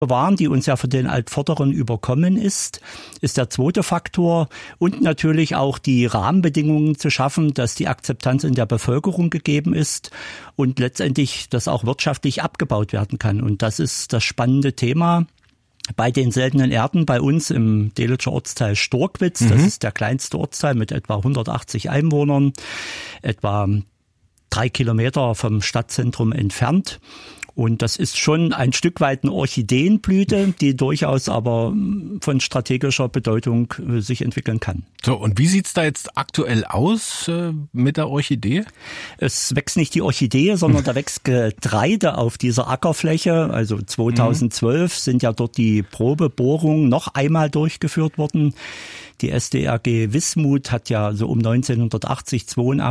bewahren, die uns ja von den Altvorderen überkommen ist der zweite Faktor. Und natürlich auch die Rahmenbedingungen zu schaffen, dass die Akzeptanz in der Bevölkerung gegeben ist und letztendlich das auch wirtschaftlich abgebaut werden kann. Und das ist das spannende Thema. Bei den seltenen Erden bei uns im Delitzscher Ortsteil Storkwitz, das ist der kleinste Ortsteil mit etwa 180 Einwohnern, etwa 3 Kilometer vom Stadtzentrum entfernt. Und das ist schon ein Stück weit eine Orchideenblüte, die durchaus aber von strategischer Bedeutung sich entwickeln kann. So, und wie sieht's da jetzt aktuell aus mit der Orchidee? Es wächst nicht die Orchidee, sondern da wächst Getreide auf dieser Ackerfläche. Also 2012 sind ja dort die Probebohrungen noch einmal durchgeführt worden. Die SDRG Wismut hat ja so um 1980,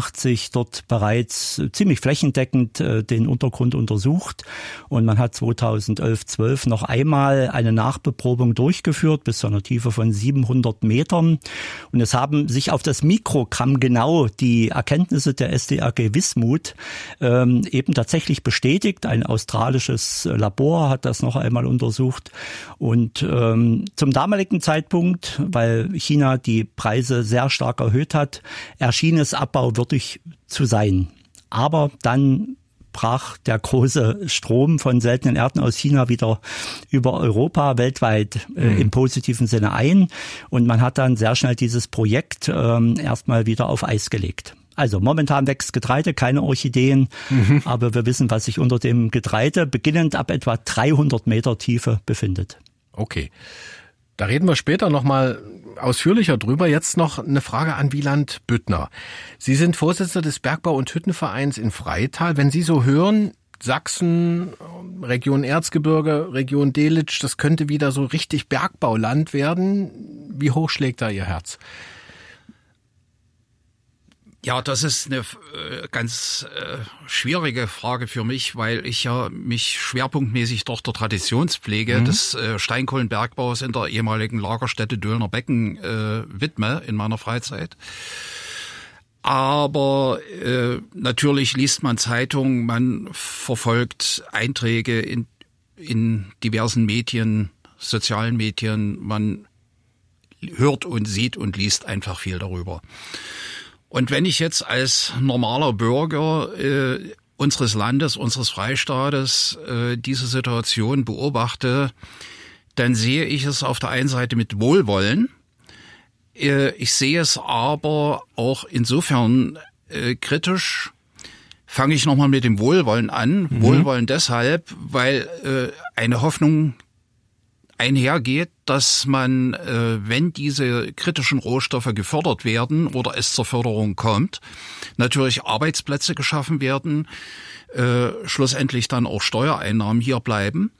82 dort bereits ziemlich flächendeckend den Untergrund untersucht. Und man hat 2011, 12 noch einmal eine Nachbeprobung durchgeführt bis zu einer Tiefe von 700 Metern. Und es haben sich auf das Mikrogramm genau die Erkenntnisse der SDRG Wismut eben tatsächlich bestätigt. Ein australisches Labor hat das noch einmal untersucht. Und zum damaligen Zeitpunkt, weil China die Preise sehr stark erhöht hat, erschien es abbauwürdig zu sein. Aber dann brach der große Strom von seltenen Erden aus China wieder über Europa weltweit im positiven Sinne ein. Und man hat dann sehr schnell dieses Projekt erstmal wieder auf Eis gelegt. Also momentan wächst Getreide, keine Orchideen, aber wir wissen, was sich unter dem Getreide beginnend ab etwa 300 Meter Tiefe befindet. Okay. Da reden wir später nochmal ausführlicher drüber. Jetzt noch eine Frage an Wieland Büttner. Sie sind Vorsitzender des Bergbau- und Hüttenvereins in Freital. Wenn Sie so hören, Sachsen, Region Erzgebirge, Region Delitzsch, das könnte wieder so richtig Bergbauland werden. Wie hoch schlägt da Ihr Herz? Ja, das ist eine ganz schwierige Frage für mich, weil ich ja mich schwerpunktmäßig doch der Traditionspflege des Steinkohlenbergbaus in der ehemaligen Lagerstätte Döllner Becken widme in meiner Freizeit. Aber natürlich liest man Zeitungen, man verfolgt Einträge in diversen Medien, sozialen Medien, man hört und sieht und liest einfach viel darüber. Und wenn ich jetzt als normaler Bürger unseres Landes, unseres Freistaates diese Situation beobachte, dann sehe ich es auf der einen Seite mit Wohlwollen. Ich sehe es aber auch insofern kritisch. Fange ich nochmal mit dem Wohlwollen an. Wohlwollen deshalb, weil eine Hoffnung einhergeht, dass man, wenn diese kritischen Rohstoffe gefördert werden oder es zur Förderung kommt, natürlich Arbeitsplätze geschaffen werden, schlussendlich dann auch Steuereinnahmen hier bleiben.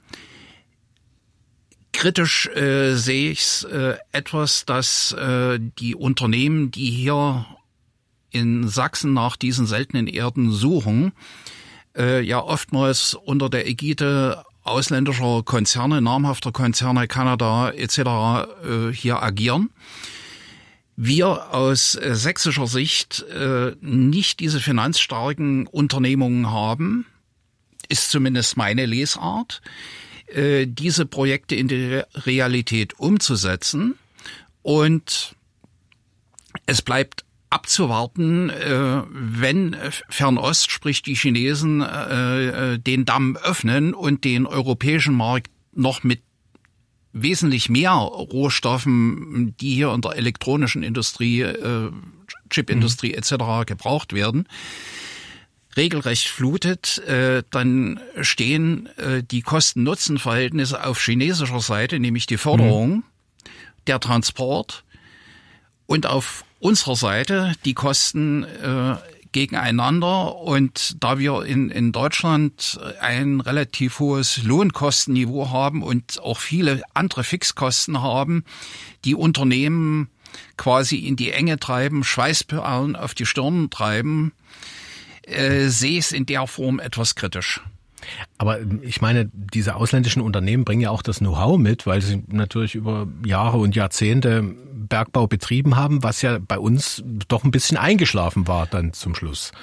Kritisch sehe ich es etwas, dass die Unternehmen, die hier in Sachsen nach diesen seltenen Erden suchen, ja oftmals unter der Ägide ausländischer Konzerne, namhafter Konzerne, Kanada etc. hier agieren. Wir aus sächsischer Sicht nicht diese finanzstarken Unternehmungen haben, ist zumindest meine Lesart, diese Projekte in die Realität umzusetzen. Und es bleibt abzuwarten, wenn Fernost, sprich die Chinesen, den Damm öffnen und den europäischen Markt noch mit wesentlich mehr Rohstoffen, die hier in der elektronischen Industrie, Chipindustrie etc. gebraucht werden, regelrecht flutet, dann stehen die Kosten-Nutzen-Verhältnisse auf chinesischer Seite, nämlich die Förderung, der Transport und auf unserer Seite die Kosten gegeneinander. Und da wir in Deutschland ein relativ hohes Lohnkostenniveau haben und auch viele andere Fixkosten haben, die Unternehmen quasi in die Enge treiben, Schweißperlen auf die Stirn treiben, sehe ich es in der Form etwas kritisch. Aber ich meine, diese ausländischen Unternehmen bringen ja auch das Know-how mit, weil sie natürlich über Jahre und Jahrzehnte Bergbau betrieben haben, was ja bei uns doch ein bisschen eingeschlafen war dann zum Schluss.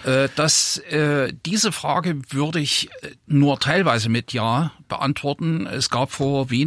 Diese Frage würde ich nur teilweise mit Ja beantworten. Es gab vor wenigen